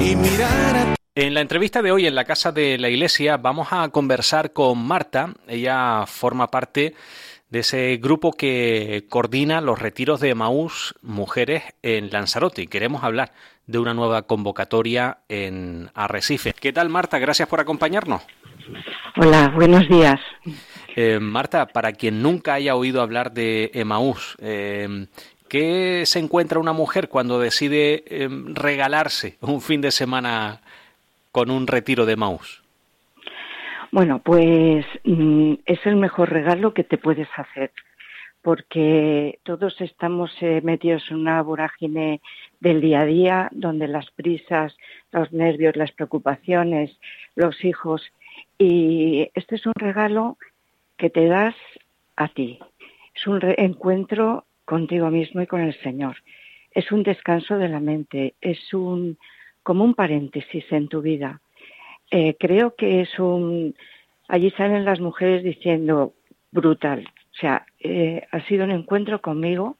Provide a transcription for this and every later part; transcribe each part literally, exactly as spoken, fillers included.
y mirar a... En la entrevista de hoy en la Casa de la Iglesia vamos a conversar con Marta. Ella forma parte de ese grupo que coordina los retiros de Emaús Mujeres en Lanzarote y queremos hablar de una nueva convocatoria en Arrecife. ¿Qué tal, Marta? Gracias por acompañarnos. Hola, buenos días. Eh, Marta, para quien nunca haya oído hablar de Emaús, eh, ¿qué se encuentra una mujer cuando decide eh, regalarse un fin de semana con un retiro de Emaús? Bueno, pues mm, es el mejor regalo que te puedes hacer, porque todos estamos eh, metidos en una vorágine del día a día, donde las prisas, los nervios, las preocupaciones, los hijos, y este es un regalo que te das a ti. Es un reencuentro contigo mismo y con el Señor. Es un descanso de la mente, es un como un paréntesis en tu vida. Eh, creo que es un... Allí salen las mujeres diciendo brutal. O sea, eh, ha sido un encuentro conmigo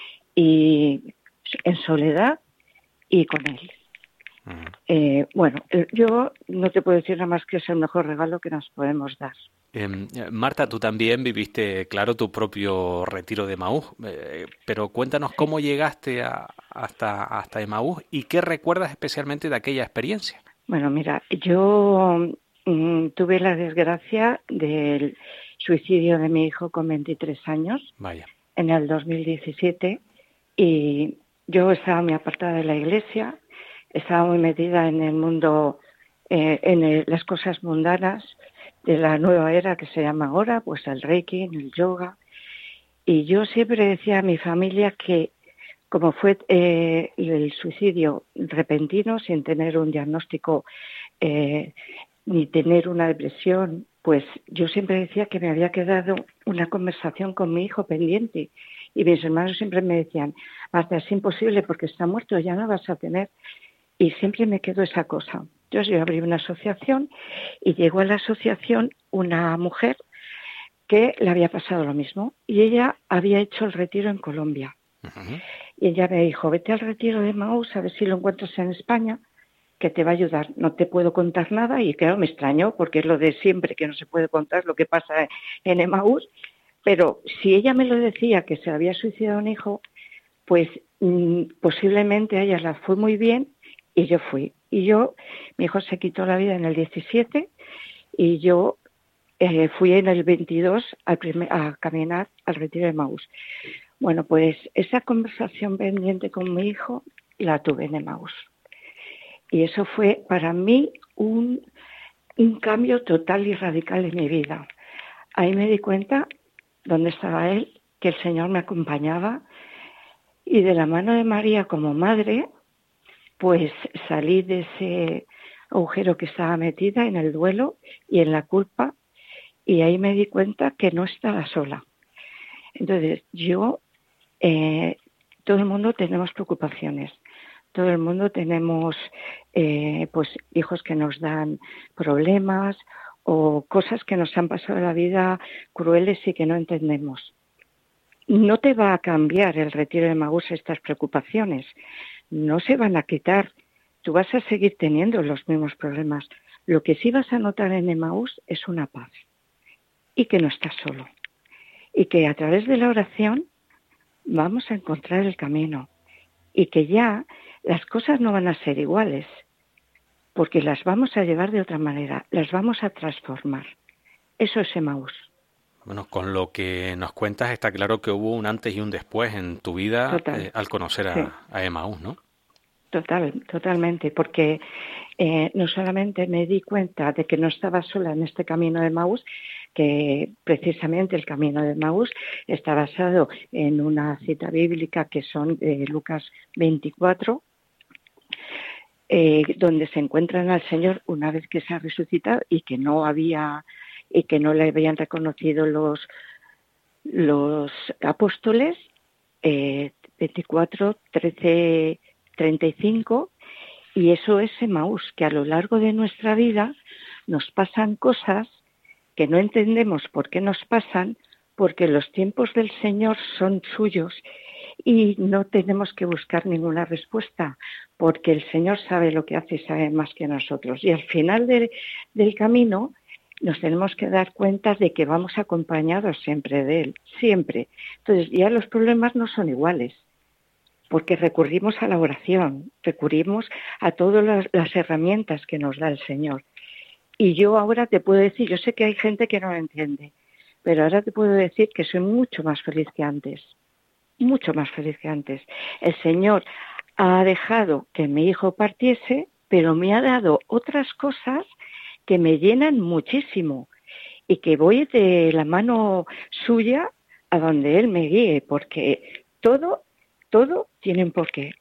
y en soledad y con Él. Uh-huh. Eh, bueno, eh, yo no te puedo decir nada más que es el mejor regalo que nos podemos dar. Eh, Marta, tú también viviste, claro, tu propio retiro de Emaús, eh, pero cuéntanos cómo llegaste a, hasta, hasta Emaús y qué recuerdas especialmente de aquella experiencia. Bueno, mira, yo mm, tuve la desgracia del suicidio de mi hijo con veintitrés años. Vaya. En el dos mil diecisiete, y yo estaba muy apartada de la iglesia, estaba muy metida en el mundo, eh, en el, las cosas mundanas de la nueva era que se llama ahora, pues el reiki, el yoga, y yo siempre decía a mi familia que como fue eh, el suicidio repentino, sin tener un diagnóstico eh, ni tener una depresión, pues yo siempre decía que me había quedado una conversación con mi hijo pendiente. Y mis hermanos siempre me decían, Marta, es imposible porque está muerto, ya no vas a tener. Y siempre me quedó esa cosa. Entonces yo abrí una asociación y llegó a la asociación una mujer que le había pasado lo mismo. Y ella había hecho el retiro en Colombia. Uh-huh. Y ella me dijo, vete al retiro de Emaús, a ver si lo encuentras en España, que te va a ayudar. No te puedo contar nada, y claro, me extrañó, porque es lo de siempre, que no se puede contar lo que pasa en Emaús, pero si ella me lo decía, que se había suicidado un hijo, pues mmm, posiblemente a ella la fue muy bien, y yo fui. Y yo, mi hijo se quitó la vida en el diecisiete, y yo eh, fui en el veintidós al primer, a caminar al retiro de Emaús. Bueno, pues esa conversación pendiente con mi hijo la tuve en Emaús. Y eso fue para mí un, un cambio total y radical en mi vida. Ahí me di cuenta dónde estaba Él, que el Señor me acompañaba, y de la mano de María como madre, pues salí de ese agujero que estaba metida en el duelo y en la culpa, y ahí me di cuenta que no estaba sola. Entonces yo... Eh, todo el mundo tenemos preocupaciones, todo el mundo tenemos eh, pues hijos que nos dan problemas o cosas que nos han pasado en la vida crueles y que no entendemos. No te va a cambiar el retiro de Emaús estas preocupaciones, no se van a quitar, tú vas a seguir teniendo los mismos problemas. Lo que sí vas a notar en Emaús es una paz y que no estás solo y que a través de la oración vamos a encontrar el camino y que ya las cosas no van a ser iguales porque las vamos a llevar de otra manera, las vamos a transformar. Eso es Emaús. Bueno, con lo que nos cuentas está claro que hubo un antes y un después en tu vida eh, al conocer a, sí. a Emaús, ¿no? Total, totalmente, porque eh, no solamente me di cuenta de que no estaba sola en este camino de Emaús, que precisamente el camino de Emaús está basado en una cita bíblica que son de Lucas veinticuatro, eh, donde se encuentran al Señor una vez que se ha resucitado y que no había y que no le habían reconocido los los apóstoles, eh, veinticuatro, trece, treinta y cinco, y eso es Emaús, que a lo largo de nuestra vida nos pasan cosas que no entendemos por qué nos pasan, porque los tiempos del Señor son suyos y no tenemos que buscar ninguna respuesta, porque el Señor sabe lo que hace y sabe más que nosotros. Y al final de, del camino nos tenemos que dar cuenta de que vamos acompañados siempre de Él, siempre. Entonces ya los problemas no son iguales, porque recurrimos a la oración, recurrimos a todas las, las herramientas que nos da el Señor. Y yo ahora te puedo decir, yo sé que hay gente que no lo entiende, pero ahora te puedo decir que soy mucho más feliz que antes, mucho más feliz que antes. El Señor ha dejado que mi hijo partiese, pero me ha dado otras cosas que me llenan muchísimo y que voy de la mano suya a donde Él me guíe, porque todo, todo tiene un porqué,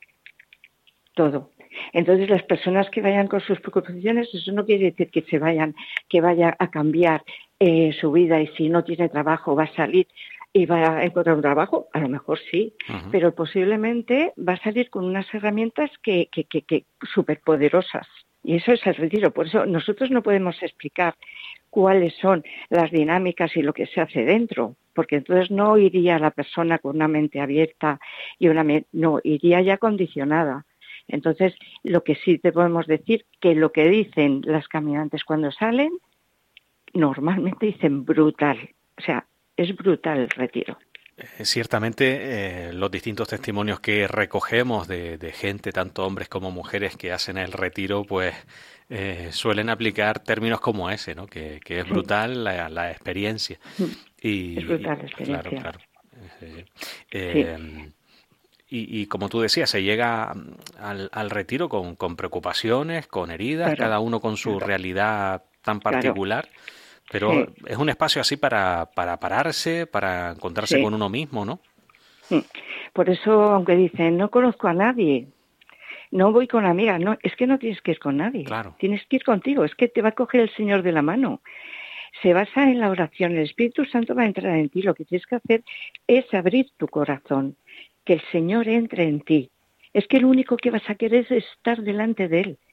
todo. Entonces las personas que vayan con sus preocupaciones, eso no quiere decir que se vayan, que vaya a cambiar eh, su vida y si no tiene trabajo va a salir y va a encontrar un trabajo, a lo mejor sí, uh-huh. pero posiblemente va a salir con unas herramientas que, que, que, que superpoderosas. Y eso es el retiro. Por eso nosotros no podemos explicar cuáles son las dinámicas y lo que se hace dentro, porque entonces no iría la persona con una mente abierta y una me- no, iría ya condicionada. Entonces, lo que sí te podemos decir, que lo que dicen las caminantes cuando salen, normalmente dicen brutal. O sea, es brutal el retiro. Eh, ciertamente, eh, los distintos testimonios que recogemos de, de gente, tanto hombres como mujeres, que hacen el retiro, pues eh, suelen aplicar términos como ese, ¿no? Que, que es brutal la, la experiencia. Y, es brutal la experiencia. Claro, claro. Eh, eh, sí. Y, y como tú decías, se llega al, al retiro con, con preocupaciones, con heridas, claro, cada uno con su claro. realidad tan particular. Claro. Pero sí. es un espacio así para, para pararse, para encontrarse sí. con uno mismo, ¿no? Por eso, aunque dicen, no conozco a nadie, no voy con amigas, no, es que no tienes que ir con nadie, claro. tienes que ir contigo, es que te va a coger el Señor de la mano. Se basa en la oración, el Espíritu Santo va a entrar en ti, lo que tienes que hacer es abrir tu corazón, que el Señor entre en ti. Es que lo único que vas a querer es estar delante de Él.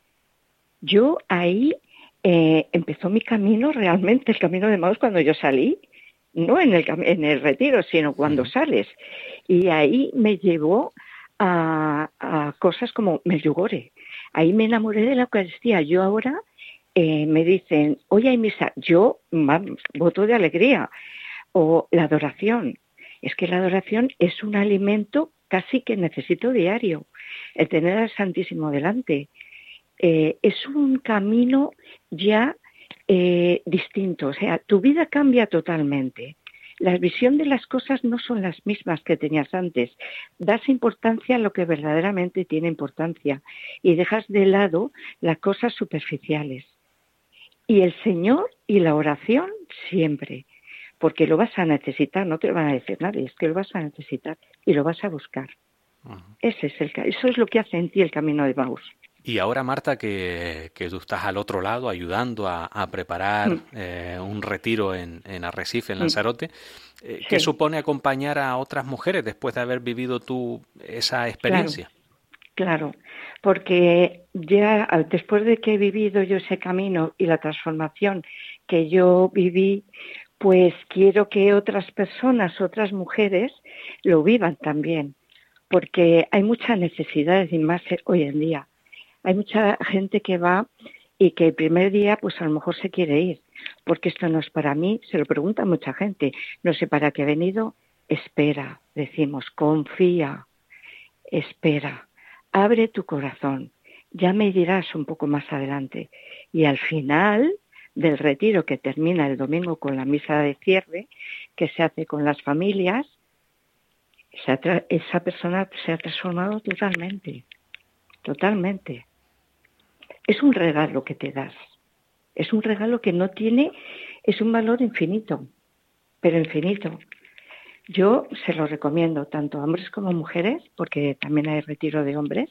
Yo ahí... Eh, empezó mi camino realmente, el camino de Maús cuando yo salí, no en el, en el retiro, sino cuando uh-huh. sales. Y ahí me llevó a, a cosas como Medjugorje. Ahí me enamoré de la Eucaristía. Yo ahora eh, me dicen, hoy hay misa. Yo, vamos, voto de alegría. O la adoración. Es que la adoración es un alimento casi que necesito diario. El tener al Santísimo delante. Eh, es un camino ya eh, distinto, o sea, tu vida cambia totalmente. La visión de las cosas no son las mismas que tenías antes. Das importancia a lo que verdaderamente tiene importancia y dejas de lado las cosas superficiales. Y el Señor y la oración siempre, porque lo vas a necesitar, no te lo van a decir nadie, es que lo vas a necesitar y lo vas a buscar. Uh-huh. Ese es el, eso es lo que hace en ti el camino de Maús. Y ahora, Marta, que, que tú estás al otro lado ayudando a, a preparar mm. eh, un retiro en, en Arrecife, en Lanzarote, eh, sí. ¿qué supone acompañar a otras mujeres después de haber vivido tú esa experiencia? Claro, claro, porque ya después de que he vivido yo ese camino y la transformación que yo viví, pues quiero que otras personas, otras mujeres, lo vivan también, porque hay mucha necesidad y más hoy en día. Hay mucha gente que va y que el primer día pues a lo mejor se quiere ir, porque esto no es para mí, se lo pregunta mucha gente, no sé para qué he venido, espera, decimos, confía, espera, abre tu corazón, ya me dirás un poco más adelante. Y al final del retiro que termina el domingo con la misa de cierre, que se hace con las familias, esa, tra- esa persona se ha transformado totalmente, totalmente. Es un regalo que te das, es un regalo que no tiene, es un valor infinito, pero infinito. Yo se lo recomiendo tanto a hombres como a mujeres, porque también hay retiro de hombres,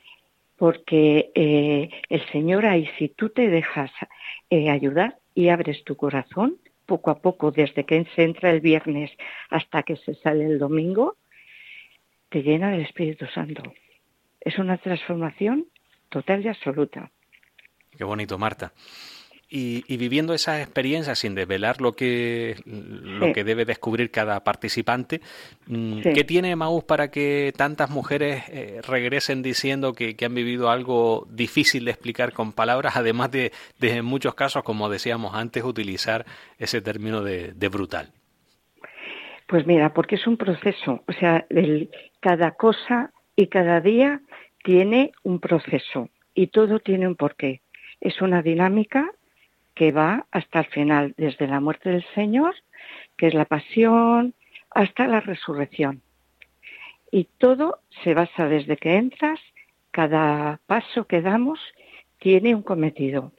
porque eh, el Señor ahí, si tú te dejas eh, ayudar y abres tu corazón, poco a poco, desde que se entra el viernes hasta que se sale el domingo, te llena del Espíritu Santo. Es una transformación total y absoluta. Qué bonito, Marta. Y, y viviendo esas experiencias sin desvelar lo que, lo Sí, que debe descubrir cada participante, sí. ¿qué tiene Emaús para que tantas mujeres eh, regresen diciendo que, que han vivido algo difícil de explicar con palabras, además de, de en muchos casos, como decíamos antes, utilizar ese término de, de brutal? Pues mira, porque es un proceso, o sea, el, cada cosa y cada día tiene un proceso y todo tiene un porqué. Es una dinámica que va hasta el final, desde la muerte del Señor, que es la pasión, hasta la resurrección. Y todo se basa desde que entras, cada paso que damos tiene un cometido.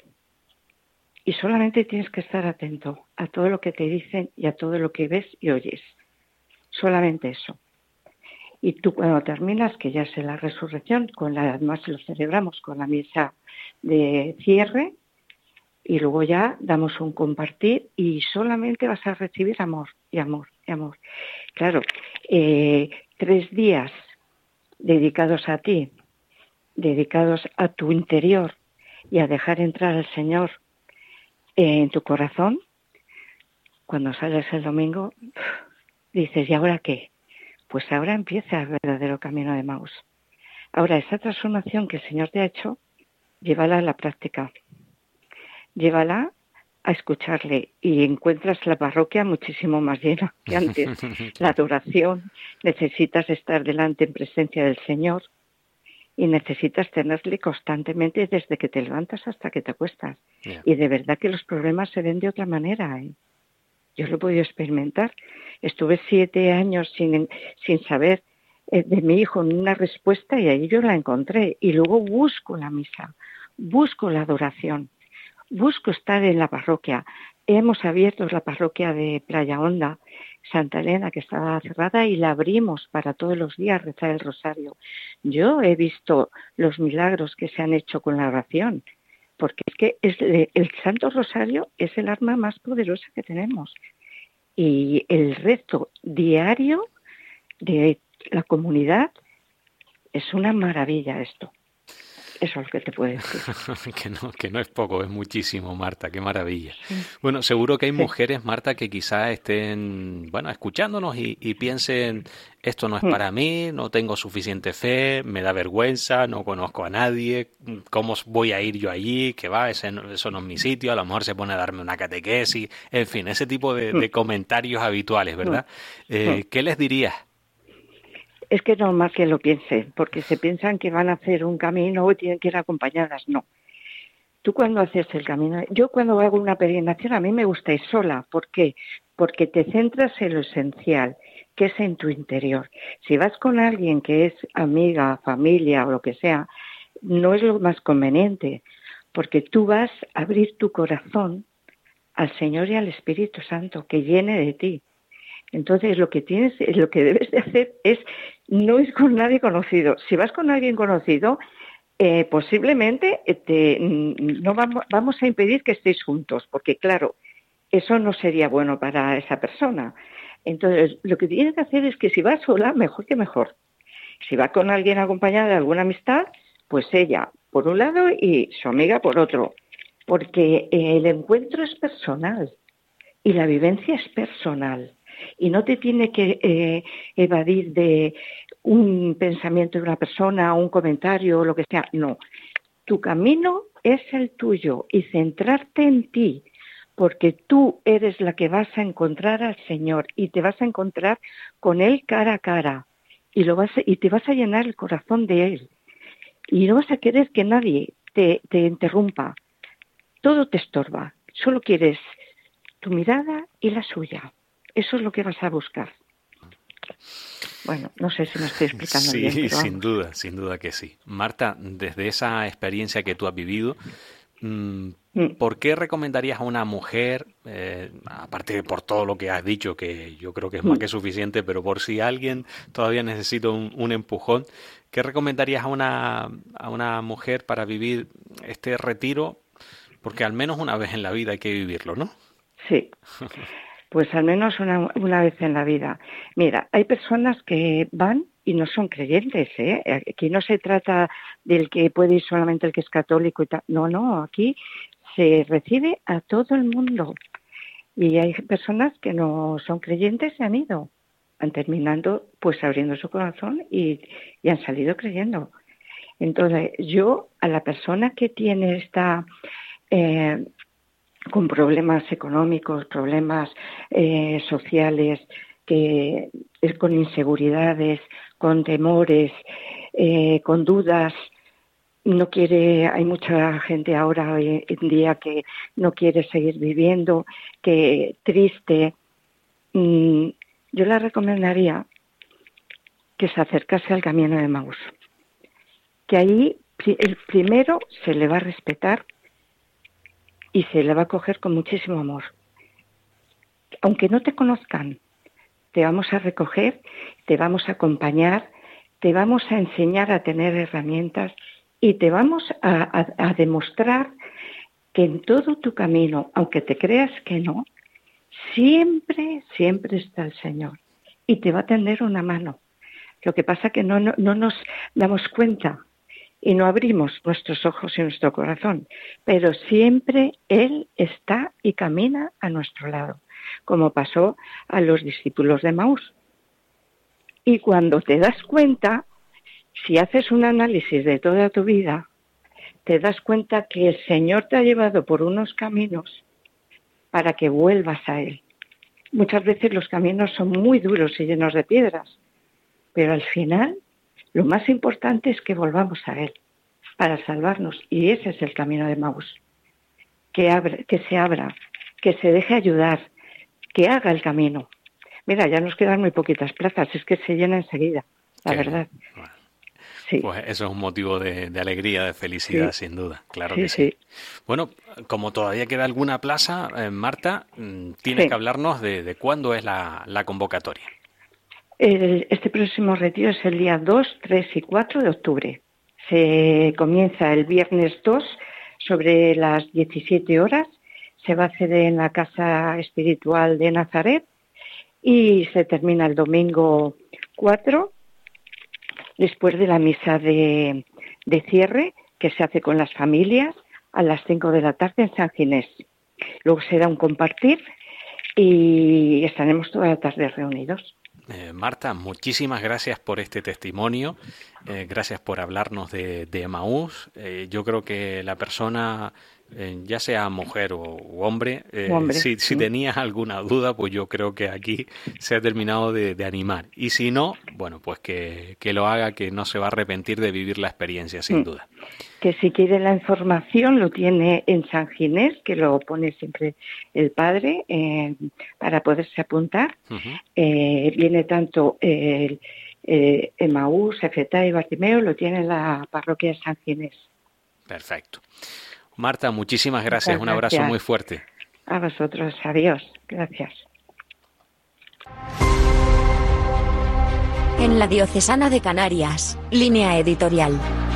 Y solamente tienes que estar atento a todo lo que te dicen y a todo lo que ves y oyes. Solamente eso. Y tú cuando terminas, que ya es la resurrección, con la, además lo celebramos con la misa de cierre, y luego ya damos un compartir y solamente vas a recibir amor y amor y amor. Claro, eh, tres días dedicados a ti, dedicados a tu interior y a dejar entrar al Señor en tu corazón, cuando sales el domingo, dices, ¿y ahora qué? Pues ahora empieza el verdadero camino de Emaús. Ahora, esa transformación que el Señor te ha hecho, llévala a la práctica. Llévala a escucharle y encuentras la parroquia muchísimo más llena que antes. La adoración, necesitas estar delante en presencia del Señor y necesitas tenerle constantemente desde que te levantas hasta que te acuestas. Yeah. Y de verdad que los problemas se ven de otra manera, ¿eh? Yo lo he podido experimentar. Estuve siete años sin, sin saber eh, de mi hijo una respuesta y ahí yo la encontré. Y luego busco la misa, busco la adoración, busco estar en la parroquia. Hemos abierto la parroquia de Playa Honda, Santa Elena, que estaba cerrada, y la abrimos para todos los días rezar el rosario. Yo he visto los milagros que se han hecho con la oración, porque es que es, el Santo Rosario es el arma más poderosa que tenemos. Y el rezo diario de la comunidad es una maravilla esto. Eso es lo que te puedo decir. que, no, que no es poco, es muchísimo, Marta, qué maravilla. Sí. Bueno, seguro que hay sí. mujeres, Marta, que quizás estén, bueno, escuchándonos y, y piensen, esto no es sí. para mí, no tengo suficiente fe, me da vergüenza, no conozco a nadie, ¿cómo voy a ir yo allí? Que va, ese no, eso no es mi sitio, a lo mejor se pone a darme una catequesis, en fin, ese tipo de, de comentarios habituales, ¿verdad? Eh, ¿Qué les dirías? Es que es normal que lo piensen, porque se piensan que van a hacer un camino y tienen que ir acompañadas. No. Tú cuando haces el camino... Yo cuando hago una peregrinación, a mí me gusta ir sola. ¿Por qué? Porque te centras en lo esencial, que es en tu interior. Si vas con alguien que es amiga, familia o lo que sea, no es lo más conveniente, porque tú vas a abrir tu corazón al Señor y al Espíritu Santo, que llene de ti. Entonces lo que tienes, lo que debes de hacer es no ir con nadie conocido. Si vas con alguien conocido, eh, posiblemente te, no vamos, vamos a impedir que estéis juntos, porque claro, eso no sería bueno para esa persona. Entonces lo que tienes que hacer es que si vas sola, mejor que mejor. Si va con alguien acompañada de alguna amistad, pues ella por un lado y su amiga por otro, porque el encuentro es personal y la vivencia es personal. Y no te tiene que eh, evadir de un pensamiento de una persona, un comentario o lo que sea. No, tu camino es el tuyo y centrarte en ti, porque tú eres la que vas a encontrar al Señor y te vas a encontrar con Él cara a cara y, lo vas a, y te vas a llenar el corazón de Él. Y no vas a querer que nadie te, te interrumpa. Todo te estorba. Solo quieres tu mirada y la suya. Eso es lo que vas a buscar. Bueno, no sé si me estoy explicando sí, bien. Sí, sin duda, sin duda que sí. Marta, desde esa experiencia que tú has vivido, ¿por qué recomendarías a una mujer, eh, aparte de por todo lo que has dicho, que yo creo que es más que suficiente, pero por si alguien todavía necesita un, un empujón, qué recomendarías a una, a una mujer para vivir este retiro? Porque al menos una vez en la vida hay que vivirlo, ¿no? Sí. Pues al menos una, una vez en la vida. Mira, hay personas que van y no son creyentes, ¿eh? Aquí no se trata del que puede ir solamente el que es católico y tal. No, no, aquí se recibe a todo el mundo. Y hay personas que no son creyentes y han ido, han terminando pues abriendo su corazón y, y han salido creyendo. Entonces, yo a la persona que tiene esta, eh, con problemas económicos, problemas eh, sociales, que es con inseguridades, con temores, eh, con dudas, no quiere, hay mucha gente ahora hoy en día que no quiere seguir viviendo, que triste. Mm, yo le recomendaría que se acercase al camino de Maús, que ahí el primero se le va a respetar y se le va a coger con muchísimo amor. Aunque no te conozcan, te vamos a recoger, te vamos a acompañar, te vamos a enseñar a tener herramientas y te vamos a, a, a demostrar que en todo tu camino, aunque te creas que no, siempre, siempre está el Señor y te va a tender una mano. Lo que pasa es que no, no, no nos damos cuenta y no abrimos nuestros ojos y nuestro corazón, pero siempre Él está y camina a nuestro lado, como pasó a los discípulos de Maús. Y cuando te das cuenta, si haces un análisis de toda tu vida, te das cuenta que el Señor te ha llevado por unos caminos para que vuelvas a Él. Muchas veces los caminos son muy duros y llenos de piedras, pero al final lo más importante es que volvamos a Él para salvarnos, y ese es el camino de Maús. Que, abre, que se abra, que se deje ayudar, que haga el camino. Mira, ya nos quedan muy poquitas plazas, es que se llena enseguida, la Qué verdad. Bueno. Sí. Pues eso es un motivo de, de alegría, de felicidad, sí. Sin duda, claro sí, que sí. sí. Bueno, como todavía queda alguna plaza, eh, Marta, tienes sí. que hablarnos de, de cuándo es la, la convocatoria. El, este próximo retiro es el día dos, tres y cuatro de octubre. Se comienza el viernes dos sobre las diecisiete horas. Se va a hacer en la Casa Espiritual de Nazaret y se termina el domingo cuatro, después de la misa de, de cierre, que se hace con las familias a las cinco de la tarde en San Ginés. Luego será un compartir y estaremos toda la tarde reunidos. Eh, Marta, muchísimas gracias por este testimonio, eh, gracias por hablarnos de, de Emaús. Eh, yo creo que la persona, eh, ya sea mujer o hombre, eh, hombre. Si, si tenías alguna duda, pues yo creo que aquí se ha terminado de, de animar. Y si no, bueno, pues que, que lo haga, que no se va a arrepentir de vivir la experiencia, sin mm. duda. Que si quiere la información lo tiene en San Ginés, que lo pone siempre el padre eh, para poderse apuntar. Uh-huh. Eh, viene tanto el eh, Emaús, Efetá y Bartimeo, lo tiene en la parroquia de San Ginés. Perfecto. Marta, muchísimas gracias. Muchas Un abrazo gracias. Muy fuerte. A vosotros. Adiós. Gracias. En la Diocesana de Canarias, Línea Editorial.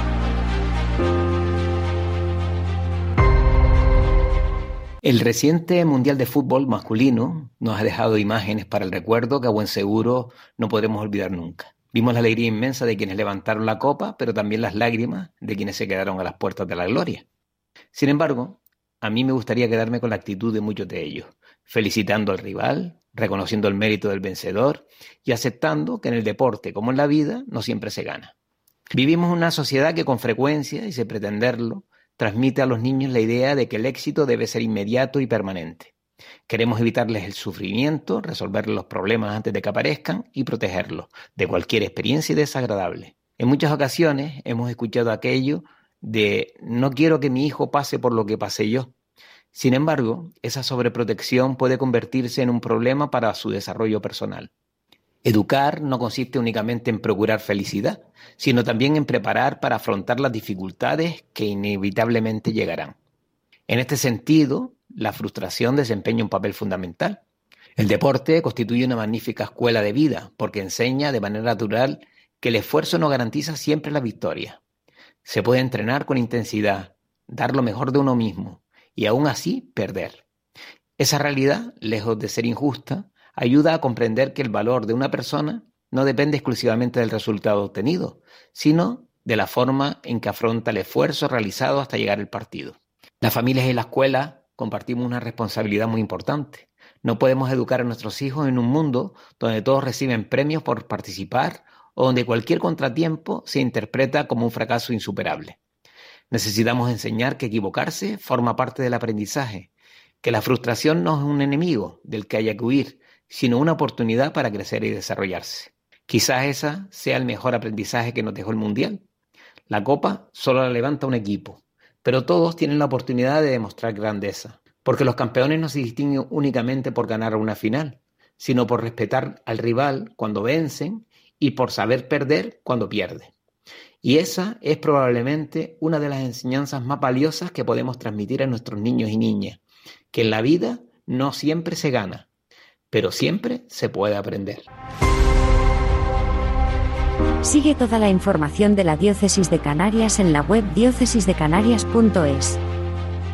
El reciente Mundial de Fútbol masculino nos ha dejado imágenes para el recuerdo que a buen seguro no podremos olvidar nunca. Vimos la alegría inmensa de quienes levantaron la copa, pero también las lágrimas de quienes se quedaron a las puertas de la gloria. Sin embargo, a mí me gustaría quedarme con la actitud de muchos de ellos, felicitando al rival, reconociendo el mérito del vencedor y aceptando que en el deporte, como en la vida, no siempre se gana. Vivimos una sociedad que con frecuencia, y sin pretenderlo, transmite a los niños la idea de que el éxito debe ser inmediato y permanente. Queremos evitarles el sufrimiento, resolver los problemas antes de que aparezcan y protegerlos de cualquier experiencia desagradable. En muchas ocasiones hemos escuchado aquello de no quiero que mi hijo pase por lo que pasé yo. Sin embargo, esa sobreprotección puede convertirse en un problema para su desarrollo personal. Educar no consiste únicamente en procurar felicidad, sino también en preparar para afrontar las dificultades que inevitablemente llegarán. En este sentido, la frustración desempeña un papel fundamental. El deporte constituye una magnífica escuela de vida, porque enseña de manera natural que el esfuerzo no garantiza siempre la victoria. Se puede entrenar con intensidad, dar lo mejor de uno mismo y aún así perder. Esa realidad, lejos de ser injusta, ayuda a comprender que el valor de una persona no depende exclusivamente del resultado obtenido, sino de la forma en que afronta el esfuerzo realizado hasta llegar al partido. Las familias y la escuela compartimos una responsabilidad muy importante. No podemos educar a nuestros hijos en un mundo donde todos reciben premios por participar o donde cualquier contratiempo se interpreta como un fracaso insuperable. Necesitamos enseñar que equivocarse forma parte del aprendizaje, que la frustración no es un enemigo del que haya que huir, sino una oportunidad para crecer y desarrollarse. Quizás esa sea el mejor aprendizaje que nos dejó el Mundial. La copa solo la levanta un equipo, pero todos tienen la oportunidad de demostrar grandeza, porque los campeones no se distinguen únicamente por ganar una final, sino por respetar al rival cuando vencen y por saber perder cuando pierden. Y esa es probablemente una de las enseñanzas más valiosas que podemos transmitir a nuestros niños y niñas, que en la vida no siempre se gana, pero siempre se puede aprender. Sigue toda la información de la Diócesis de Canarias en la web diócesis de canarias punto es.